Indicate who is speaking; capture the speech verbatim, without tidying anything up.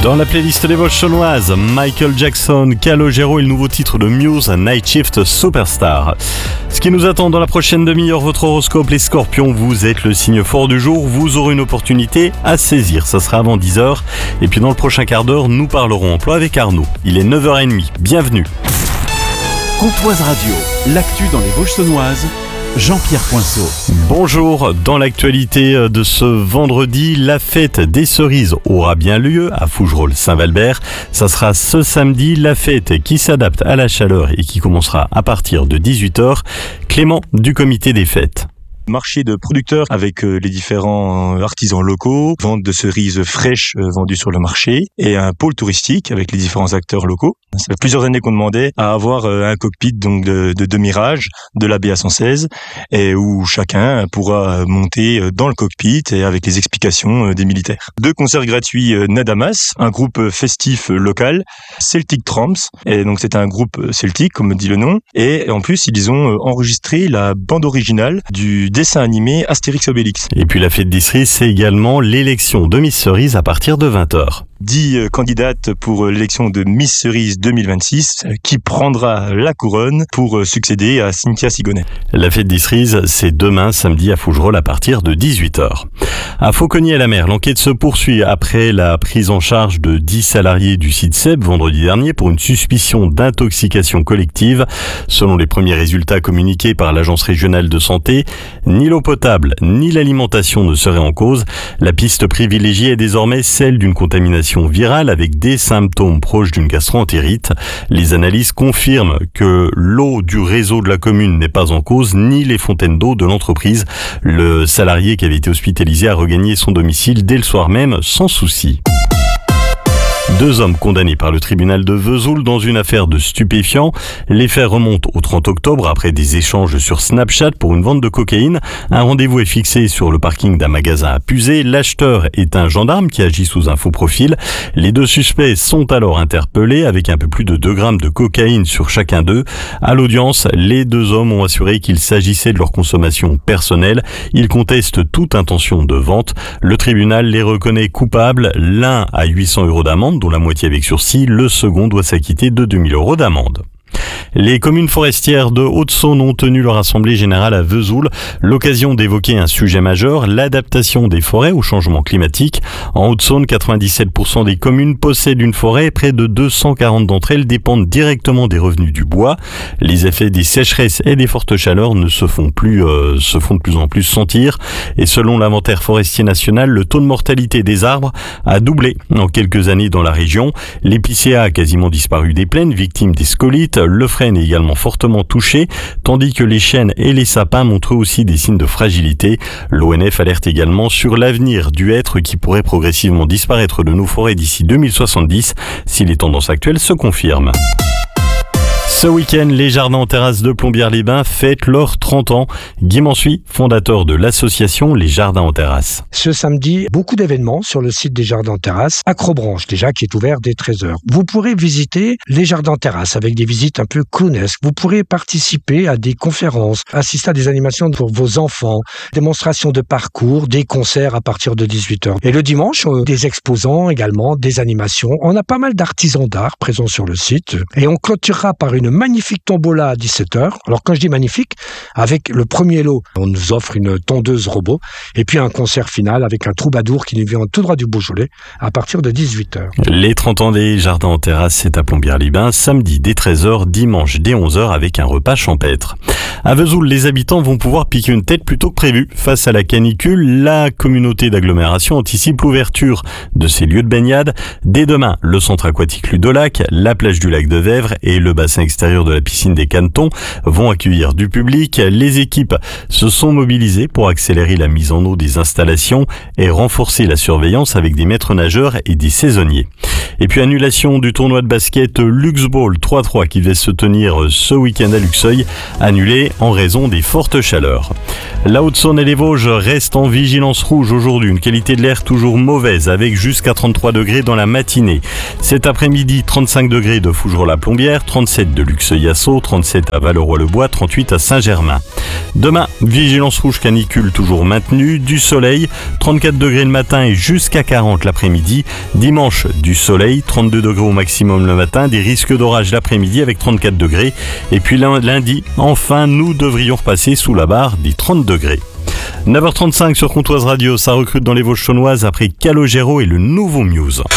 Speaker 1: Dans la playlist des Vosges chaunoises, Michael Jackson, Calogero et le nouveau titre de Muse, Night Shift Superstar. Ce qui nous attend dans la prochaine demi-heure, votre horoscope, les scorpions, vous êtes le signe fort du jour, vous aurez une opportunité à saisir, ça sera avant dix heures. Et puis dans le prochain quart d'heure, nous parlerons emploi avec Arnaud. Il est neuf heures trente, bienvenue.
Speaker 2: Comtoise Radio, l'actu dans les Vosges chaunoises, Jean-Pierre Coinceau.
Speaker 1: Bonjour, dans l'actualité de ce vendredi, la fête des cerises aura bien lieu à Fougerolles-Saint-Valbert. Ça sera ce samedi, la fête qui s'adapte à la chaleur et qui commencera à partir de dix-huit heures. Clément du comité des fêtes.
Speaker 3: Marché de producteurs avec les différents artisans locaux, vente de cerises fraîches vendues sur le marché et un pôle touristique avec les différents acteurs locaux. Ça fait plusieurs années qu'on demandait à avoir un cockpit donc de, de, de Mirage de la B A cent seize et où chacun pourra monter dans le cockpit et avec les explications des militaires. Deux concerts gratuits Nadamas, un groupe festif local, Celtic Tramps, et donc c'est un groupe celtique comme dit le nom, et en plus ils ont enregistré la bande originale du dessin animé Astérix Obélix.
Speaker 1: Et puis la fête des cerises, c'est également l'élection de Miss Cerise à partir de vingt heures.
Speaker 3: dix candidates pour l'élection de Miss Cerise deux mille vingt-six qui prendra la couronne pour succéder à Cynthia Sigonnet.
Speaker 1: La fête des cerises, c'est demain samedi à Fougerolles à partir de dix-huit heures. À Fauconnier-la-Mer, l'enquête se poursuit après la prise en charge de dix salariés du site Seb vendredi dernier pour une suspicion d'intoxication collective. Selon les premiers résultats communiqués par l'Agence régionale de santé, ni l'eau potable ni l'alimentation ne seraient en cause. La piste privilégiée est désormais celle d'une contamination virale avec des symptômes proches d'une gastroentérite. Les analyses confirment que l'eau du réseau de la commune n'est pas en cause, ni les fontaines d'eau de l'entreprise. Le salarié qui avait été hospitalisé a regagné son domicile dès le soir même sans souci. Deux hommes condamnés par le tribunal de Vesoul dans une affaire de stupéfiants. Les faits remontent au trente octobre après des échanges sur Snapchat pour une vente de cocaïne. Un rendez-vous est fixé sur le parking d'un magasin à Pusey. L'acheteur est un gendarme qui agit sous un faux profil. Les deux suspects sont alors interpellés avec un peu plus de deux grammes de cocaïne sur chacun d'eux. À l'audience, les deux hommes ont assuré qu'il s'agissait de leur consommation personnelle. Ils contestent toute intention de vente. Le tribunal les reconnaît coupables. L'un à huit cents euros d'amende, dont la moitié avec sursis, le second doit s'acquitter de deux mille euros d'amende. Les communes forestières de Haute-Saône ont tenu leur assemblée générale à Vesoul, l'occasion d'évoquer un sujet majeur, l'adaptation des forêts au changement climatique. En Haute-Saône, quatre-vingt-dix-sept pour cent des communes possèdent une forêt et près de deux cent quarante d'entre elles dépendent directement des revenus du bois. Les effets des sécheresses et des fortes chaleurs ne se font plus, euh, se font de plus en plus sentir. Et selon l'inventaire forestier national, le taux de mortalité des arbres a doublé en quelques années dans la région. L'épicéa a quasiment disparu des plaines, victime des scolites. Le frêne est également fortement touché, tandis que les chênes et les sapins montrent aussi des signes de fragilité. L'O N F alerte également sur l'avenir du hêtre qui pourrait progressivement disparaître de nos forêts d'ici deux mille soixante-dix si les tendances actuelles se confirment. Ce week-end, les jardins en terrasse de Plombières-les-Bains fêtent leurs trente ans. Guy Mansuy, fondateur de l'association Les Jardins en terrasse.
Speaker 4: Ce samedi, beaucoup d'événements sur le site des Jardins en terrasse. Acrobranche, déjà, qui est ouvert dès treize heures. Vous pourrez visiter les Jardins en terrasse avec des visites un peu clownesques. Vous pourrez participer à des conférences, assister à des animations pour vos enfants, démonstrations de parcours, des concerts à partir de dix-huit heures. Et le dimanche, des exposants également, des animations. On a pas mal d'artisans d'art présents sur le site. Et on clôturera par une magnifique tombola à dix-sept heures. Alors quand je dis magnifique, avec le premier lot, on nous offre une tondeuse robot et puis un concert final avec un troubadour qui nous vient tout droit du Beaujolais à partir de dix-huit heures.
Speaker 1: Les trente ans des Jardins en terrasse, c'est à Plombières-les-Bains, samedi dès treize heures, dimanche dès onze heures avec un repas champêtre. À Vesoul, les habitants vont pouvoir piquer une tête plutôt que prévu. Face à la canicule, la communauté d'agglomération anticipe l'ouverture de ces lieux de baignade. Dès demain, le centre aquatique Ludolac, la plage du lac de Vèvre et le bassin extérieur de la piscine des Cantons vont accueillir du public. Les équipes se sont mobilisées pour accélérer la mise en eau des installations et renforcer la surveillance avec des maîtres nageurs et des saisonniers. Et puis annulation du tournoi de basket Luxball trois trois qui devait se tenir ce week-end à Luxeuil, annulé en raison des fortes chaleurs. La Haute-Saône et les Vosges restent en vigilance rouge aujourd'hui, une qualité de l'air toujours mauvaise avec jusqu'à trente-trois degrés dans la matinée. Cet après-midi, trente-cinq degrés de Fougerolles-la-Plombière, trente-sept de Luxeuil-Assau, trente-sept à Valeroy-le-Bois, trente-huit à Saint-Germain. Demain, vigilance rouge canicule toujours maintenue, du soleil, trente-quatre degrés le matin et jusqu'à quarante l'après-midi. Dimanche, du soleil, trente-deux degrés au maximum le matin, des risques d'orage l'après-midi avec trente-quatre degrés. Et puis lundi, enfin, nous devrions repasser sous la barre des trente degrés. neuf heures trente-cinq sur Comtoise Radio, ça recrute dans les Vosges saunoises après Calogero et le nouveau Muse.